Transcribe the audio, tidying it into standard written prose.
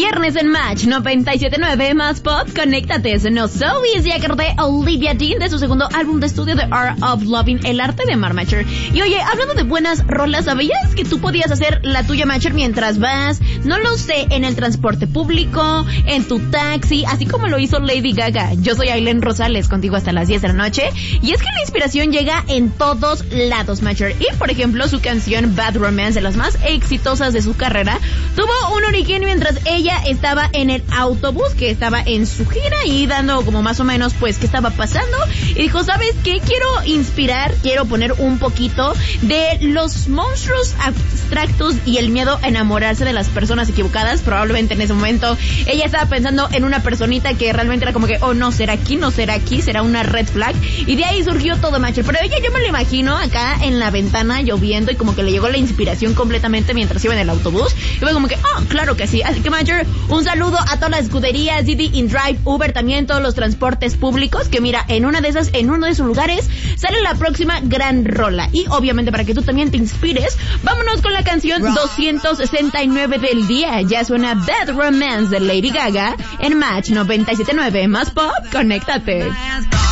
Viernes en Match 97.9 más pop, conéctate. No So Easy, de Olivia Dean, de su segundo álbum de estudio, The Art of Loving, el arte de amar, Matcher. Y oye, hablando de buenas rolas, ¿sabías que tú podías hacer la tuya, Matcher, mientras vas, no lo sé, en el transporte público, en tu taxi, así como lo hizo Lady Gaga? Yo soy Aileen Rosales, contigo hasta las 10 de la noche. Y es que la inspiración llega en todos lados, Matcher. Y por ejemplo, su canción Bad Romance, de las más exitosas de su carrera, tuvo un origen mientras ella estaba en el autobús, que estaba en su gira y dando como más o menos pues qué estaba pasando, y dijo, ¿sabes qué? Quiero poner un poquito de los monstruos abstractos y el miedo a enamorarse de las personas equivocadas. Probablemente en ese momento ella estaba pensando en una personita que realmente era como que, oh, no, será aquí, será una red flag, y de ahí surgió todo, macho. Pero ella, yo me lo imagino acá en la ventana lloviendo y como que le llegó la inspiración completamente mientras iba en el autobús, y fue como que, oh, claro que sí. Así que, macho, un saludo a todas las escuderías, Didi, InDrive, Uber, también todos los transportes públicos, que mira, en uno de esos lugares sale la próxima gran rola. Y obviamente para que tú también te inspires, vámonos con la canción 269 del día. Ya suena Bad Romance de Lady Gaga en Match 97.9 más pop, conéctate.